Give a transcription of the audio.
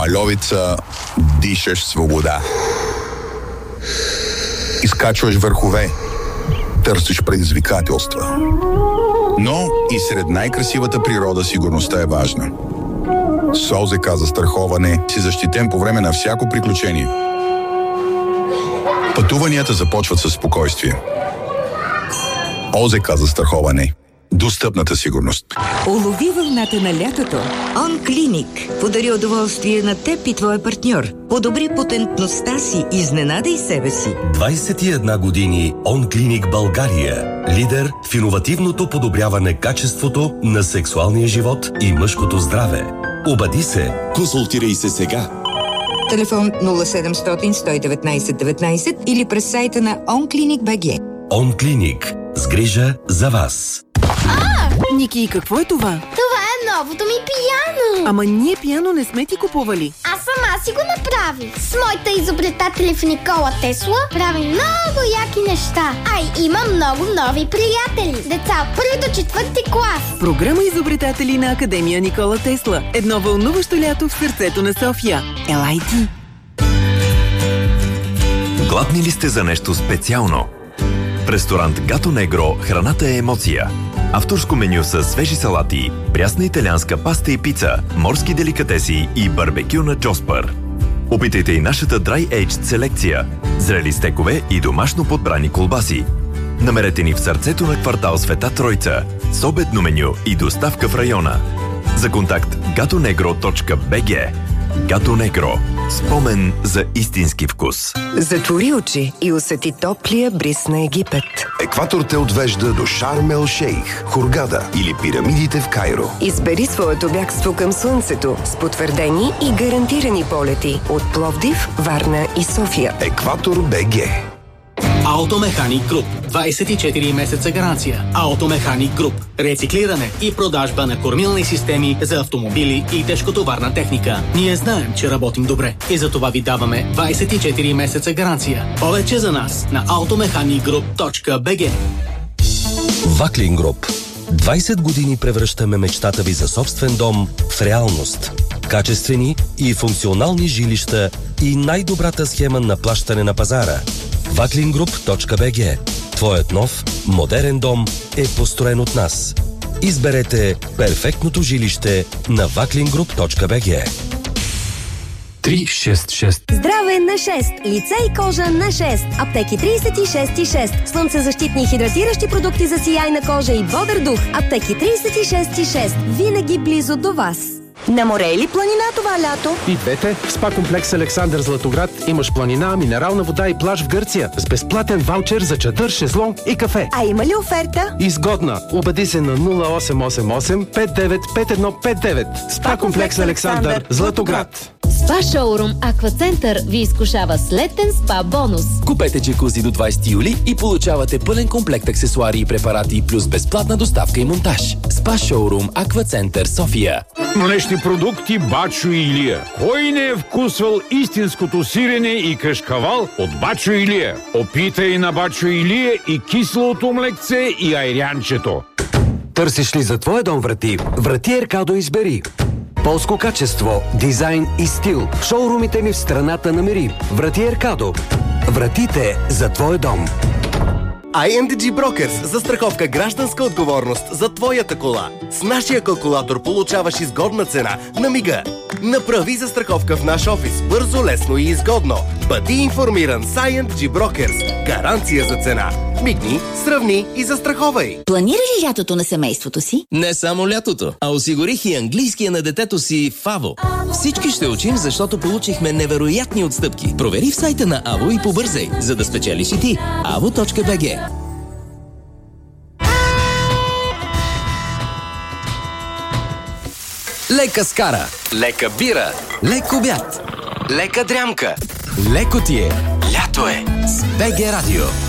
Мальовица дишаш свобода. Изкачваш върхове, търсиш предизвикателства. Но и сред най-красивата природа сигурността е важна. С ОЗК застраховане си защитен по време на всяко приключение. Пътуванията започват със спокойствие. ОЗК застраховане. Достъпната сигурност. Улови вълната на лятото. OnClinic подари удоволствие на теб и твоя партньор. Подобри потентността си, изненадай себе си. 21 години OnClinic България. Лидер в иновативното подобряване качеството на сексуалния живот и мъжкото здраве. Обади се. Консултирай се сега. Телефон 0700 119 19 или през сайта на OnClinic.bg. OnClinic. С грижа за вас. Ники, какво е това? Това е новото ми пияно. Ама ние пияно не сме ти купували. Аз сама си го направих. С моите изобретатели в Никола Тесла правим много яки неща. Има много нови приятели. Деца от 1 до 4 клас. Програма изобретатели на Академия Никола Тесла. Едно вълнуващо лято в сърцето на София. Елай ти! Гладни ли сте за нещо специално? В ресторант Гато Негро храната е емоция. Авторско меню с свежи салати, прясна италианска паста и пица, морски деликатеси и барбекю на Джоспър. Опитайте и нашата Dry Aged селекция, зрели стекове и домашно подбрани колбаси. Намерете ни в сърцето на квартал Света Тройца, с обедно меню и доставка в района. За контакт gatonegro.bg. Гато Негро. Спомен за истински вкус. Затвори очи и усети топлия бриз на Египет. Екватор те отвежда до Шарм ел Шейх, Хургада или пирамидите в Кайро. Избери своето бягство към слънцето с потвърдени и гарантирани полети от Пловдив, Варна и София. Екватор БГ. Автомеханик Груп. 24 месеца гаранция. Автомеханик Груп. Рециклиране и продажба на кормилни системи за автомобили и тежкотоварна техника. Ние знаем, че работим добре и за това ви даваме 24 месеца гаранция. Повече за нас на automechanicgroup.bg. Ваклин Груп. 20 години превръщаме мечтата ви за собствен дом в реалност. Качествени и функционални жилища и най-добрата схема на плащане на пазара. Vaklingroup.bg. Твоят нов, модерен дом е построен от нас. Изберете перфектното жилище на vaklingroup.bg. 366. Здраве на 6. Лице и кожа на 6. Аптеки 36,6. Слънцезащитни и хидратиращи продукти за сияйна кожа и бодър дух. Аптеки 36,6. Винаги близо до вас. На море или планина това лято? И двете. В СПА комплекс Александър Златоград имаш планина, минерална вода и плаж в Гърция с безплатен ваучер за чадър, шезлонг и кафе. А има ли оферта? Изгодна. Обади се на 0888 595159. СПА комплекс Александър Златоград. СПА шоурум Аквацентър ви изкушава с летен спа бонус. Купете джакузи до 20 юли и получавате пълен комплект аксесуари и препарати плюс безплатна доставка и монтаж. СПА шоурум Аквацентър София. Млечни продукти Бачо Илия. Кой не е вкусвал истинското сирене и кашкавал от Бачо Илия? Опитай на Бачо Илия и кислото млекце и айрянчето. Търсиш ли за твоя дом врати? Врати Еркадо избери. Полско качество, дизайн и стил. В шоурумите ми в страната намери. Врати Еркадо. Вратите за твоя дом. INDG Brokers. Застраховка гражданска отговорност за твоята кола. С нашия калкулатор получаваш изгодна цена на мига. Направи застраховка в наш офис. Бързо, лесно и изгодно. Бъди информиран с INDG Brokers. Гаранция за цена. Мигни, сравни и застраховай. Планира ли лятото на семейството си? Не само лятото, а осигурих и английския на детето си в АВО. Всички ще учим, защото получихме невероятни отстъпки. Провери в сайта на АВО и побързай, за да спечелиш и ти. avo.bg. Лека скара, лека бира, лек обяд, лека дрямка. Леко ти е. Лято е с БГ Радио.